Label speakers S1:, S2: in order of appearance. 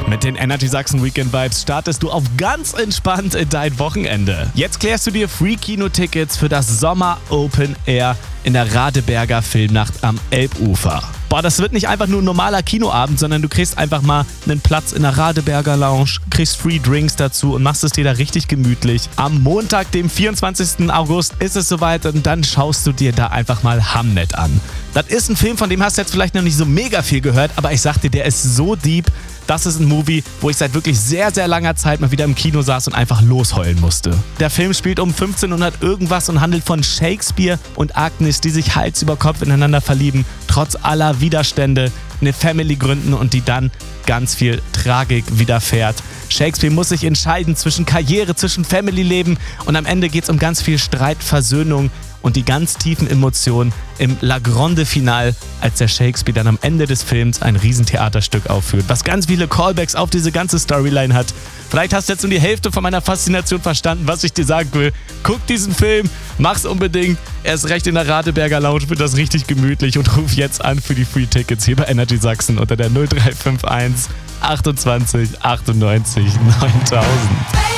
S1: Mit den Energy Sachsen Weekend Vibes startest du auf ganz entspannt in dein Wochenende. Jetzt klärst du dir Free-Kino-Tickets für das Sommer Open Air in der Radeberger Filmnacht am Elbufer. Boah, das wird nicht einfach nur ein normaler Kinoabend, sondern du kriegst einfach mal einen Platz in der Radeberger Lounge, kriegst Free Drinks dazu und machst es dir da richtig gemütlich. Am Montag, dem 24. August, ist es soweit und dann schaust du dir da einfach mal Hamnet an. Das ist ein Film, von dem hast du jetzt vielleicht noch nicht so mega viel gehört, aber ich sag dir, der ist so deep. Das ist ein Movie, wo ich seit wirklich sehr, sehr langer Zeit mal wieder im Kino saß und einfach losheulen musste. Der Film spielt um 1500 irgendwas und handelt von Shakespeare und Agnes, die sich Hals über Kopf ineinander verlieben, trotz aller Widerstände, eine Family gründen und die dann ganz viel Tragik widerfährt. Shakespeare muss sich entscheiden zwischen Karriere, zwischen Family-Leben und am Ende geht es um ganz viel Streit, Versöhnung und die ganz tiefen Emotionen im La Grande Finale, als der Shakespeare dann am Ende des Films ein Riesentheaterstück aufführt, was ganz viele Callbacks auf diese ganze Storyline hat. Vielleicht hast du jetzt nur die Hälfte von meiner Faszination verstanden, was ich dir sagen will. Guck diesen Film, mach's unbedingt. Erst recht in der Radeberger Lounge wird das richtig gemütlich und ruf jetzt an für die Free Tickets hier bei Energy Sachsen unter der 0351 28 98 9000.